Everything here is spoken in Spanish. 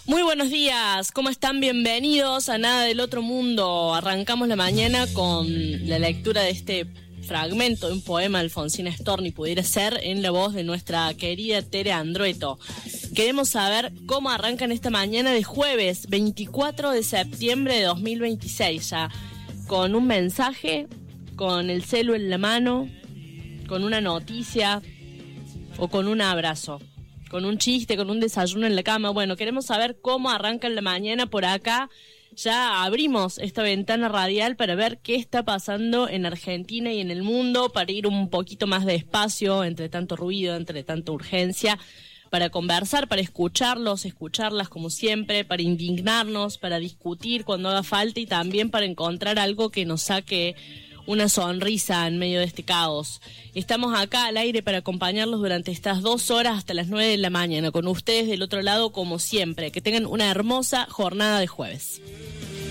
Muy buenos días, ¿cómo están? Bienvenidos a Nada del Otro Mundo. Arrancamos la mañana con la lectura de este fragmento de un poema de Alfonsina Storni, pudiera ser, en la voz de nuestra querida Tere Andrueto. Queremos saber cómo arrancan esta mañana de jueves 24 de septiembre de 2026, ya con un mensaje, con el celu en la mano, con una noticia o con un abrazo, con un chiste, con un desayuno en la cama. Bueno, queremos saber cómo arrancan la mañana por acá. Ya abrimos esta ventana radial para ver qué está pasando en Argentina y en el mundo, para ir un poquito más despacio, entre tanto ruido, entre tanta urgencia, para conversar, para escucharlos, escucharlas como siempre, para indignarnos, para discutir cuando haga falta y también para encontrar algo que nos saque una sonrisa en medio de este caos. Estamos acá al aire para acompañarlos durante estas 2 horas hasta las 9 de la mañana, con ustedes del otro lado como siempre. Que tengan una hermosa jornada de jueves.